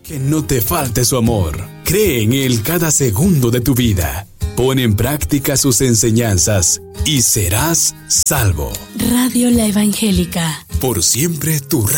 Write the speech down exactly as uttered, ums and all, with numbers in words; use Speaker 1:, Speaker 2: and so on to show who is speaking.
Speaker 1: Que no te falte su amor. Cree en Él cada segundo de tu vida. Pon en práctica sus enseñanzas y serás salvo.
Speaker 2: Radio La Evangélica.
Speaker 1: Por siempre tu